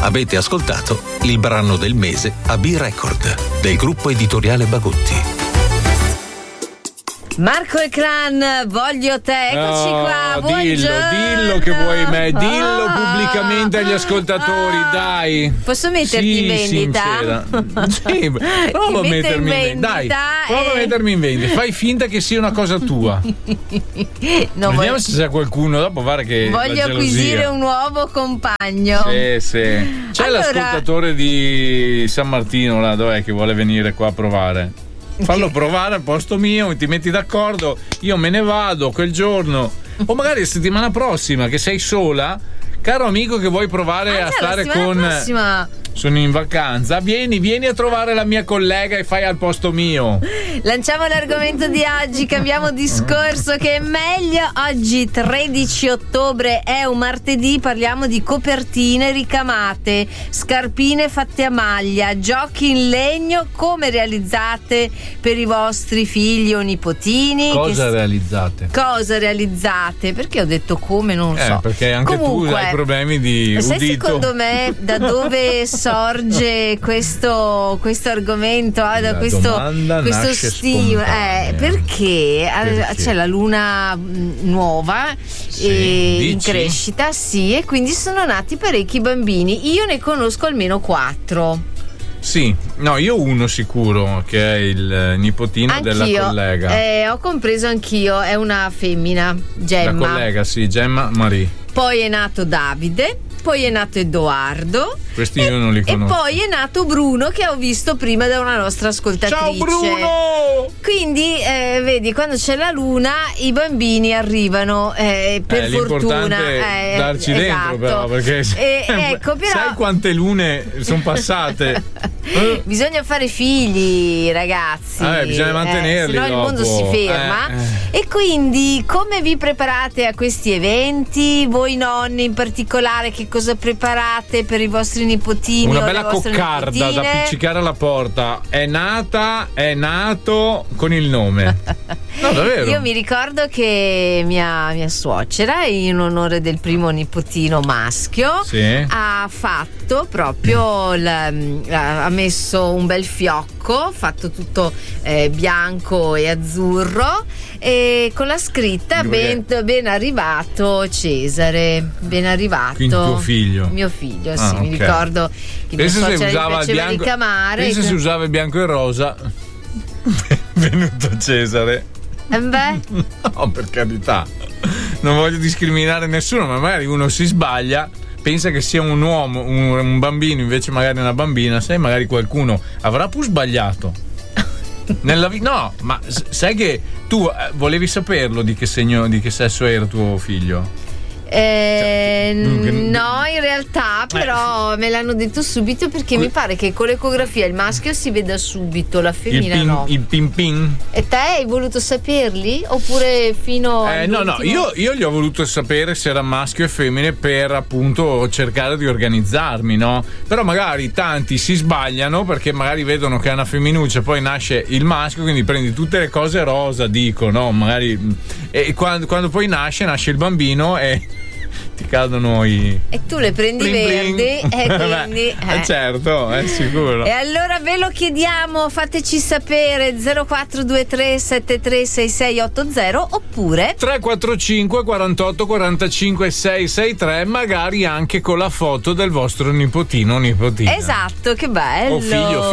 Avete ascoltato il brano del mese a B-Record del gruppo editoriale Bagotti. Marco e Clan, voglio te, eccoci qua. Dillo che vuoi me, dillo pubblicamente agli ascoltatori, dai. Posso metterti in vendita? Sì, prova a mettermi in vendita. Dai, prova a mettermi in vendita. Fai finta che sia una cosa tua. Vediamo se c'è qualcuno dopo, guarda che voglio acquisire un nuovo compagno. Sì. C'è l'ascoltatore di San Martino là, dov'è che vuole venire qua a provare? Fallo provare al posto mio, ti metti d'accordo, io me ne vado quel giorno o magari la settimana prossima che sei sola, caro amico che vuoi provare a stare con prossima. Sono in vacanza, vieni a trovare la mia collega e fai al posto mio. Lanciamo l'argomento di oggi, cambiamo discorso che è meglio. Oggi 13 ottobre è un martedì, parliamo di copertine ricamate, scarpine fatte a maglia, giochi in legno, come realizzate per i vostri figli o nipotini. Cosa realizzate? Perché ho detto come, non lo so. Perché anche comunque, tu hai problemi di udito. Secondo me da dove sorge questo argomento, da questo stimolo, perché c'è la luna nuova in crescita, e quindi sono nati parecchi bambini. Io ne conosco almeno 4. Sì, no, io uno sicuro, che è il nipotino della collega. Ho compreso anch'io, è una femmina, Gemma. La collega, sì, Gemma Marie. Poi è nato Davide, poi è nato Edoardo. Questi io non li conosco. E poi è nato Bruno, che ho visto prima da una nostra ascoltatrice. Ciao Bruno! Quindi vedi, quando c'è la luna i bambini arrivano, per fortuna è darci dentro, però, perché sai quante lune sono passate? Bisogna fare figli, ragazzi. Bisogna mantenerli, sennò il mondo si ferma. E quindi come vi preparate a questi eventi? Voi nonni in particolare, che cosa preparate per i vostri nipotini? Una bella coccarda da appiccicare alla porta. È nato con il nome. No, davvero. Io mi ricordo che mia suocera, in onore del primo nipotino maschio, ha fatto proprio ha messo un bel fiocco fatto tutto bianco e azzurro, e con la scritta ben arrivato Cesare, ben arrivato. Quindi tuo figlio? Mio figlio, sì. Mi ricordo che mia suocera gli piaceva ricamare. Pensa se usava il bianco e rosa. Venuto Cesare. No, per carità, non voglio discriminare nessuno, ma magari uno si sbaglia, pensa che sia un uomo, un bambino, invece magari una bambina. Sai, magari qualcuno avrà pure sbagliato nella vita. No, ma sai che tu volevi saperlo di che sesso era tuo figlio? No, in realtà però me l'hanno detto subito, perché mi pare che con l'ecografia il maschio si veda subito, la femmina no. Il pin pin. E te hai voluto saperli? Oppure fino no, io gli ho voluto sapere se era maschio e femmine, per appunto cercare di organizzarmi, no? Però magari tanti si sbagliano perché magari vedono che è una femminuccia, poi nasce il maschio, quindi prendi tutte le cose rosa, dico, no? Magari e quando poi nasce il bambino e ti cadono e tu le prendi verdi e quindi certo, è sicuro. E allora ve lo chiediamo, fateci sapere 0423 736680 oppure 345 48 45 663, magari anche con la foto del vostro nipotino o nipotina. Esatto, che bello. O figlio